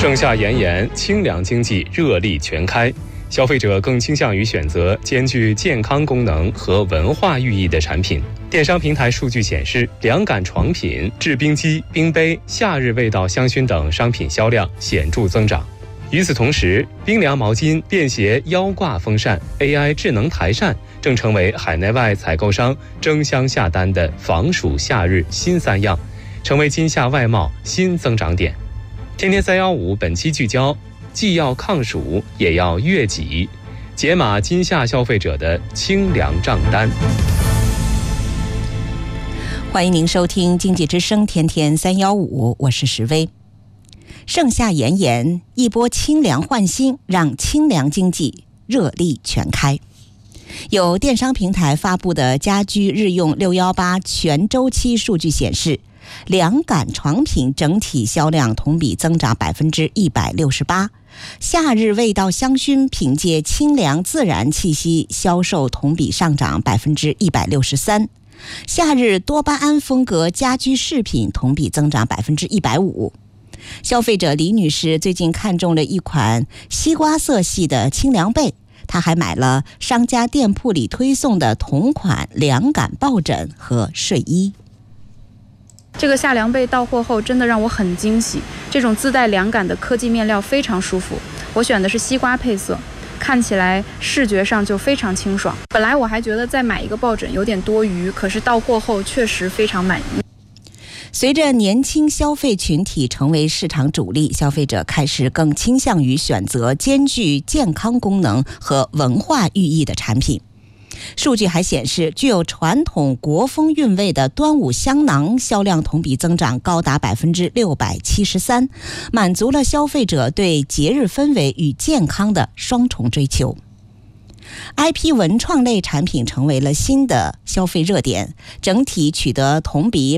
盛夏炎炎，清凉经济热力全开，消费者更倾向于选择兼具健康功能和文化寓意的产品。电商平台数据显示，凉感床品、制冰机、冰杯、夏日味道香薰等商品销量显著增长。与此同时，冰凉毛巾、便携腰挂风扇、AI 智能台扇正成为海内外采购商争相下单的防暑夏日新三样，成为今夏外贸新增长点。天天315本期聚焦，既要抗暑也要悦己，解码今夏消费者的清凉账单。 欢迎您收听经济之声天天315，我是石薇。盛夏炎炎，一波清凉换新，让清凉经济热力全开。有电商平台发布的家居日用618全周期数据显示，凉感床品整体销量同比增长168%，夏日味道香薰凭借清凉自然气息销售同比上涨163%，夏日多巴胺风格家居饰品同比增长150%。消费者李女士最近看中了一款西瓜色系的清凉被，她还买了商家店铺里推送的同款凉感抱枕和睡衣。 这个夏凉被到货后真的让我很惊喜，这种自带凉感的科技面料非常舒服，我选的是西瓜配色，看起来视觉上就非常清爽。本来我还觉得再买一个抱枕有点多余，可是到货后确实非常满意。 随着年轻消费群体成为市场主力，消费者开始更倾向于选择兼具健康功能和文化寓意的产品。数据还显示，具有传统国风韵味的端午香囊销量同比增长高达673%，满足了消费者对节日氛围与健康的双重追求。IP 文创类产品成为了新的消费热点，整体取得同比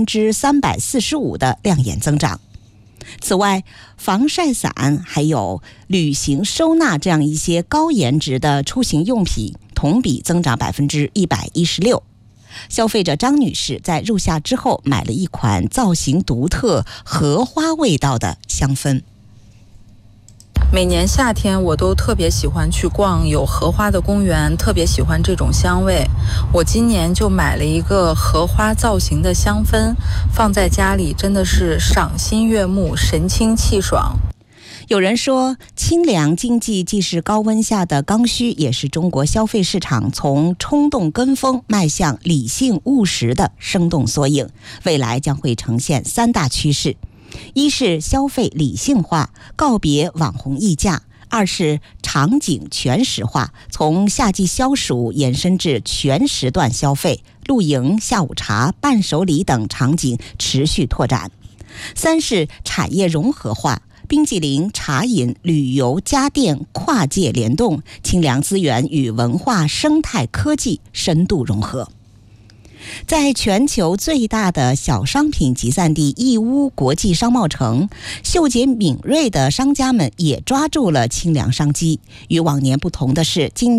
345%的亮眼增长。此外，防晒伞还有旅行收纳这样一些高颜值的出行用品同比增长116%。消费者张女士在入夏之后买了一款造型独特、荷花味道的香氛。 每年夏天我都特别喜欢去逛有荷花的公园，特别喜欢这种香味。我今年就买了一个荷花造型的香氛，放在家里真的是赏心悦目，神清气爽。 有人说，清凉经济既是高温下的刚需，也是中国消费市场从冲动跟风迈向理性务实的生动缩影。未来将会呈现3大趋势：一是消费理性化，告别网红溢价；二是场景全时化，从夏季消暑延伸至全时段消费，露营、下午茶、伴手礼等场景持续拓展；三是产业融合化，冰激凌、茶饮、旅游、家电跨界联动，清凉资源与文化生态科技深度融合。在全球最大的小商品集散地义乌国际商贸城，嗅觉敏锐的商家们也抓住了清凉商机。与往年不同的是，今